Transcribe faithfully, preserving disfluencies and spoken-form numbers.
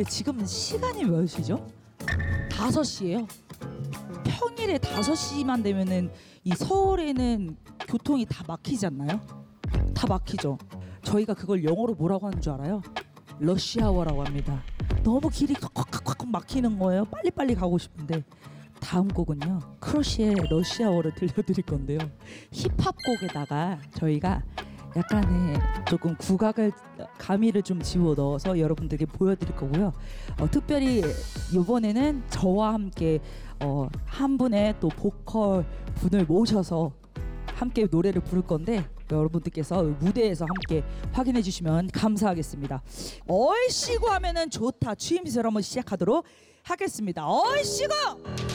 근데 지금 시간이 몇 시죠? 다섯 시예요. 평일에 다섯 시만 되면은 이 서울에는 교통이 다 막히지 않나요? 다 막히죠. 저희가 그걸 영어로 뭐라고 하는 줄 알아요? 러시아워라고 합니다. 너무 길이 콱콱콱 막히는 거예요. 빨리빨리 가고 싶은데. 다음 곡은요, 크러쉬의 러시아워를 들려드릴 건데요, 힙합 곡에다가 저희가 약간의 조금 국악을 가미를 좀 집어넣어서 여러분들에게 보여드릴 거고요. 어, 특별히 이번에는 저와 함께 어, 한 분의 또 보컬 분을 모셔서 함께 노래를 부를 건데 여러분들께서 무대에서 함께 확인해 주시면 감사하겠습니다. 얼씨구 하면은 좋다. 추임새로 한번 시작하도록 하겠습니다. 얼씨구!